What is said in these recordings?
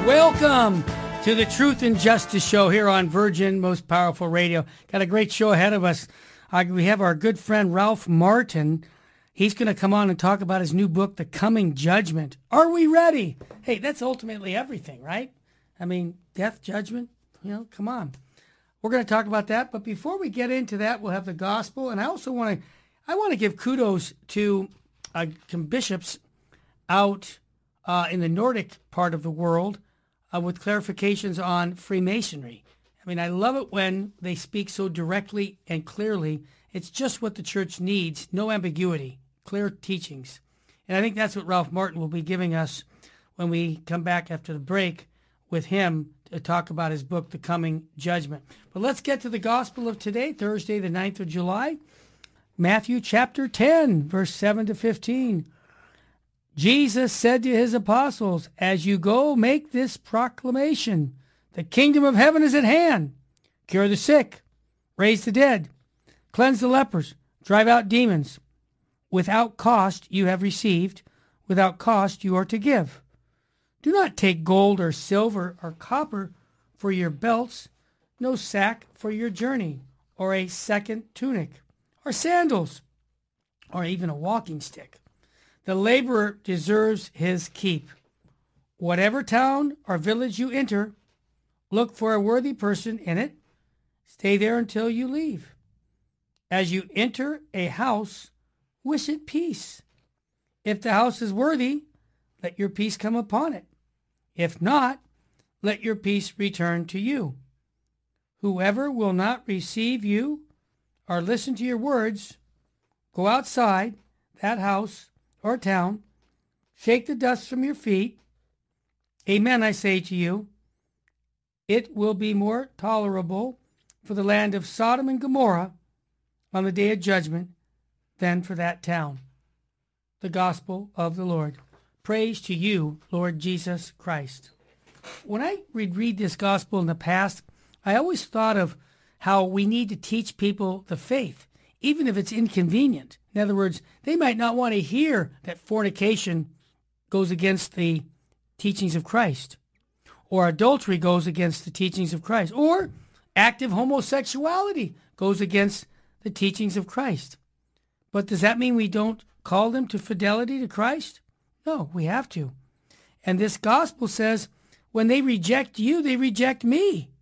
Welcome to the Truth and Justice Show here on Virgin Most Powerful Radio. Got a great show ahead of us. We have our good friend Ralph Martin. He's going to come on and talk about his new book, The Coming Judgment. Are we ready? Hey, that's ultimately everything, right? I mean, death, judgment, come on. We're going to talk about that. But before we get into that, we'll have the gospel. And I also want to give kudos to some bishops out in the Nordic part of the world with clarifications on Freemasonry. I mean, I love it when they speak so directly and clearly. It's just what the church needs, no ambiguity, clear teachings. And I think that's what Ralph Martin will be giving us when we come back after the break with him to talk about his book, The Coming Judgment. But let's get to the gospel of today, Thursday, the 9th of July. Matthew chapter 10, verse 7 to 15. Jesus said to his apostles, "As you go, make this proclamation. The kingdom of heaven is at hand. Cure the sick, raise the dead, cleanse the lepers, drive out demons. Without cost you have received, without cost you are to give. Do not take gold or silver or copper for your belts, no sack for your journey, or a second tunic, or sandals, or even a walking stick. The laborer deserves his keep. Whatever town or village you enter, look for a worthy person in it. Stay there until you leave. As you enter a house, wish it peace. If the house is worthy, let your peace come upon it. If not, let your peace return to you. Whoever will not receive you or listen to your words, go outside that house or town, shake the dust from your feet. Amen, I say to you, it will be more tolerable for the land of Sodom and Gomorrah on the day of judgment than for that town." The gospel of the Lord. Praise to you, Lord Jesus Christ. When I read this gospel in the past, I always thought of how we need to teach people the faith, even if it's inconvenient. In other words, they might not want to hear that fornication goes against the teachings of Christ, or adultery goes against the teachings of Christ, or active homosexuality goes against the teachings of Christ. But does that mean we don't call them to fidelity to Christ? No, we have to. And this gospel says, when they reject you, they reject me.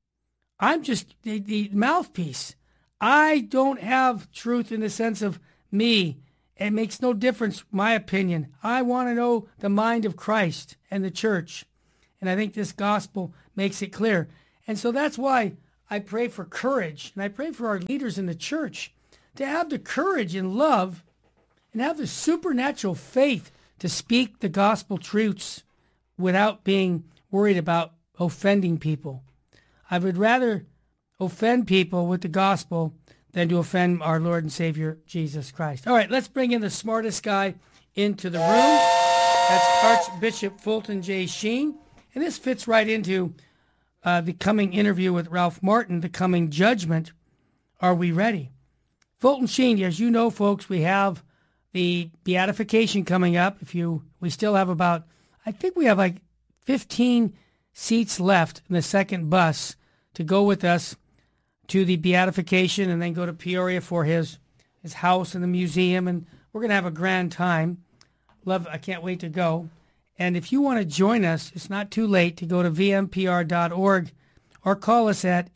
I'm just the mouthpiece. I don't have truth in the sense of me. It makes no difference, my opinion. I want to know the mind of Christ and the church. And I think this gospel makes it clear. And so that's why I pray for courage, and I pray for our leaders in the church to have the courage and love and have the supernatural faith to speak the gospel truths without being worried about offending people. I would rather offend people with the gospel than to offend our Lord and Savior, Jesus Christ. All right, let's bring in the smartest guy into the room. That's Archbishop Fulton J. Sheen. And this fits right into the coming interview with Ralph Martin, The Coming Judgment. Are we ready? Fulton Sheen, as you know, folks, we have the beatification coming up. We still have about, I think we have like 15 seats left in the second bus to go with us to the beatification and then go to Peoria for his house and the museum. And we're going to have a grand time. I can't wait to go. And if you want to join us, it's not too late to go to vmpr.org or call us at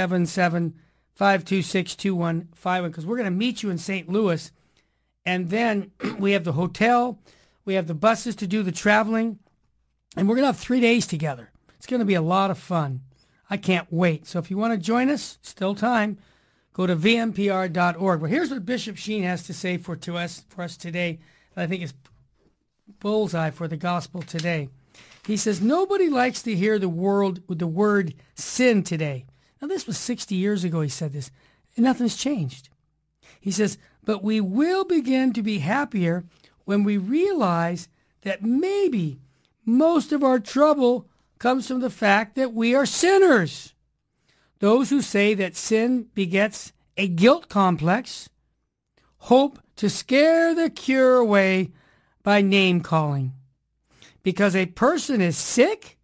877-526-2151 because we're going to meet you in St. Louis. And then we have the hotel, we have the buses to do the traveling, and we're going to have 3 days together. It's going to be a lot of fun. I can't wait. So if you want to join us, still time, go to vmpr.org. Well, here's what Bishop Sheen has to say for us today that I think is bullseye for the gospel today. He says, nobody likes to hear the word sin today. Now, this was 60 years ago he said this, and nothing's changed. He says, but we will begin to be happier when we realize that maybe most of our trouble comes from the fact that we are sinners. Those who say that sin begets a guilt complex hope to scare the cure away by name calling. Because a person is sick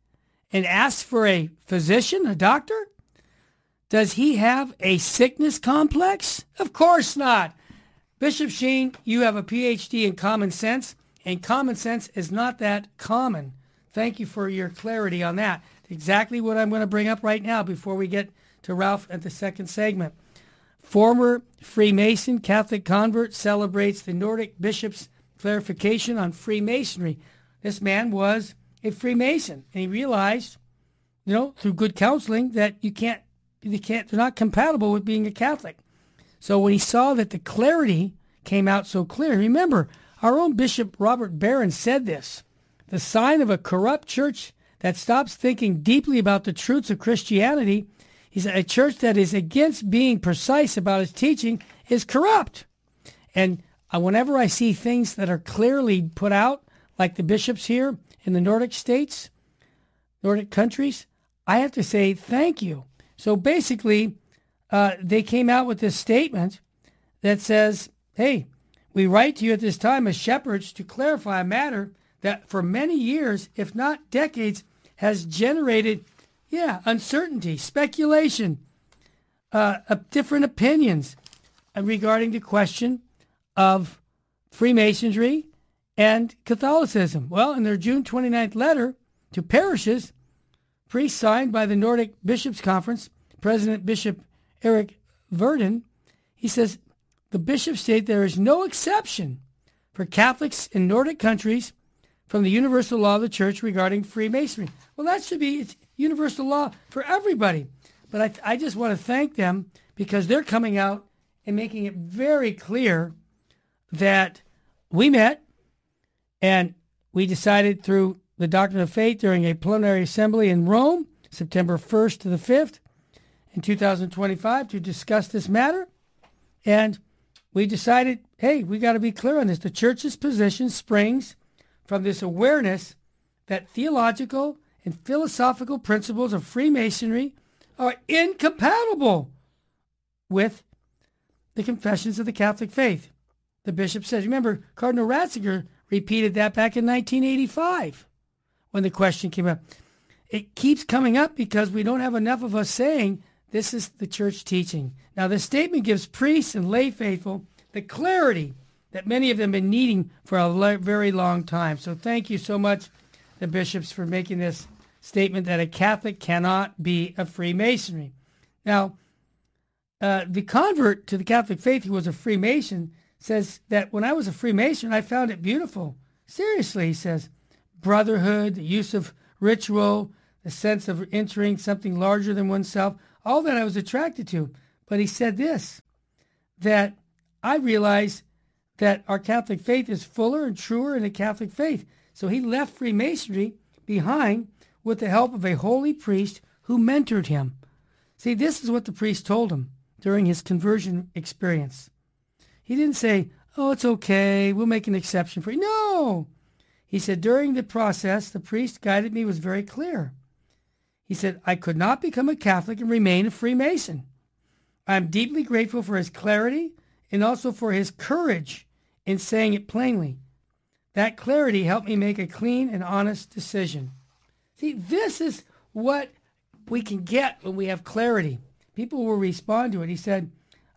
and asks for a physician, a doctor? Does he have a sickness complex? Of course not. Bishop Sheen, you have a PhD in common sense, and common sense is not that common. Thank you for your clarity on that. Exactly what I'm going to bring up right now before we get to Ralph at the second segment. Former Freemason Catholic convert celebrates the Nordic bishop's clarification on Freemasonry. This man was a Freemason, and he realized, through good counseling, that they're not compatible with being a Catholic. So when he saw that the clarity came out so clear, remember, our own Bishop Robert Barron said this: the sign of a corrupt church that stops thinking deeply about the truths of Christianity, he said, a church that is against being precise about its teaching is corrupt. And whenever I see things that are clearly put out, like the bishops here in the Nordic states, Nordic countries, I have to say thank you. So basically, they came out with this statement that says, hey, we write to you at this time as shepherds to clarify a matter that for many years, if not decades, has generated, uncertainty, speculation, different opinions regarding the question of Freemasonry and Catholicism. Well, in their June 29th letter to parishes, priests signed by the Nordic Bishops' Conference, President Bishop Erik Verdin, he says, the bishops state there is no exception for Catholics in Nordic countries from the universal law of the church regarding Freemasonry. Well, that should be it's universal law for everybody. But I just want to thank them because they're coming out and making it very clear that we met and we decided through the Doctrine of Faith during a plenary assembly in Rome, September 1st to the 5th in 2025, to discuss this matter. And we decided, hey, we got to be clear on this. The church's position springs from this awareness that theological and philosophical principles of Freemasonry are incompatible with the confessions of the Catholic faith. The bishop says, remember, Cardinal Ratzinger repeated that back in 1985 when the question came up. It keeps coming up because we don't have enough of us saying this is the church teaching. Now, the statement gives priests and lay faithful the clarity that many of them have been needing for a very long time. So thank you so much, the bishops, for making this statement that a Catholic cannot be a Freemasonry. Now, the convert to the Catholic faith who was a Freemason says that when I was a Freemason, I found it beautiful. Seriously, he says, brotherhood, the use of ritual, the sense of entering something larger than oneself, all that I was attracted to. But he said this, that I realized that our Catholic faith is fuller and truer in the Catholic faith. So he left Freemasonry behind with the help of a holy priest who mentored him. See, this is what the priest told him during his conversion experience. He didn't say, oh, it's okay, we'll make an exception for you. No! He said, during the process, the priest guided me was very clear. He said, I could not become a Catholic and remain a Freemason. I am deeply grateful for his clarity and also for his courage in saying it plainly. That clarity helped me make a clean and honest decision. See, this is what we can get when we have clarity. People will respond to it. He said,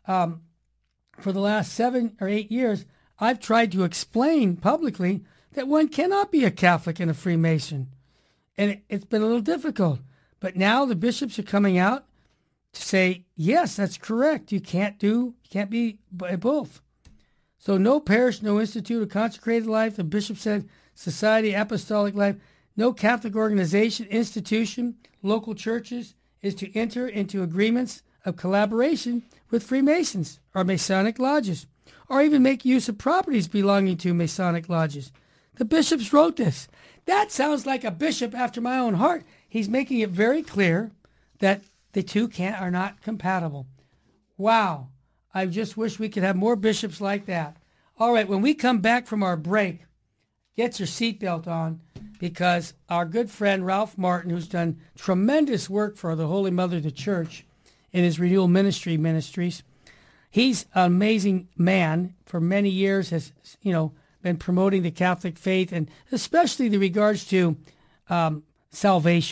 for the last 7 or 8 years, I've tried to explain publicly that one cannot be a Catholic and a Freemason. And it's been a little difficult. But now the bishops are coming out to say, yes, that's correct. You can't be both. So no parish, no institute of consecrated life, the bishop said, society, apostolic life, no Catholic organization, institution, local churches is to enter into agreements of collaboration with Freemasons or Masonic lodges, or even make use of properties belonging to Masonic lodges. The bishops wrote this. That sounds like a bishop after my own heart. He's making it very clear that the two are not compatible. Wow. I just wish we could have more bishops like that. All right, when we come back from our break, get your seatbelt on, because our good friend Ralph Martin, who's done tremendous work for the Holy Mother of the Church in his Renewal Ministries, he's an amazing man. For many years has, been promoting the Catholic faith, and especially the regards to salvation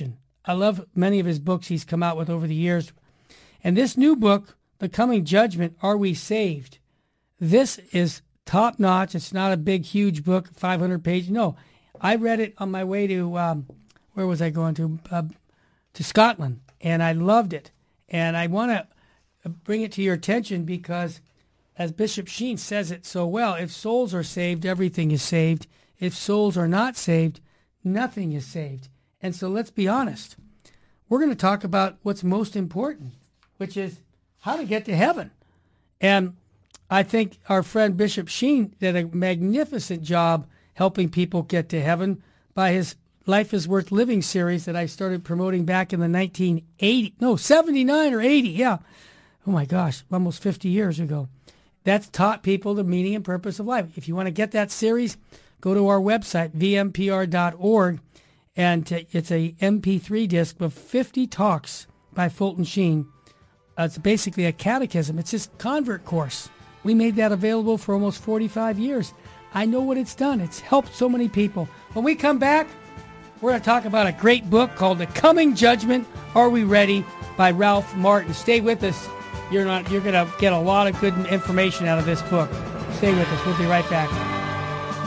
I love many of his books he's come out with over the years. And this new book, The Coming Judgment, Are We Saved? This is top notch. It's not a big, huge book, 500 pages. No, I read it on my way to, where was I going to? To Scotland. And I loved it. And I want to bring it to your attention because, as Bishop Sheen says it so well, if souls are saved, everything is saved. If souls are not saved, nothing is saved. And so let's be honest. We're going to talk about what's most important, which is how to get to heaven. And I think our friend Bishop Sheen did a magnificent job helping people get to heaven by his Life is Worth Living series that I started promoting back in the 79 or 80, yeah. Oh my gosh, almost 50 years ago. That's taught people the meaning and purpose of life. If you want to get that series, go to our website, vmpr.org, and it's a MP3 disc of 50 talks by Fulton Sheen. It's basically a catechism. It's his convert course. We made that available for almost 45 years. I know what it's done. It's helped so many people. When we come back, we're going to talk about a great book called The Coming Judgment, Are We Ready? By Ralph Martin. Stay with us. You're going to get a lot of good information out of this book. Stay with us. We'll be right back.